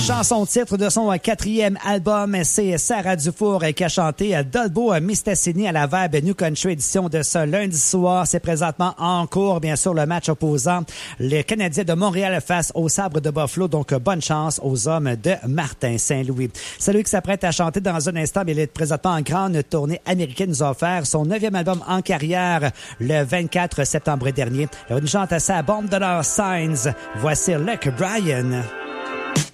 chanson titre de son quatrième album, c'est Sarah Dufour qui a chanté Dolbo Mistassini à la Verbe New Country édition de ce lundi soir. C'est présentement en cours, bien sûr, le match opposant les Canadiens de Montréal face aux Sabres de Buffalo. Donc, bonne chance aux hommes de Martin Saint-Louis. C'est lui qui s'apprête à chanter dans un instant, mais il est présentement en grande tournée américaine. Il nous a offert son 9e album en carrière le 24 septembre dernier. Il chante à sa bombe de leurs Signs. Voici Luke Bryan.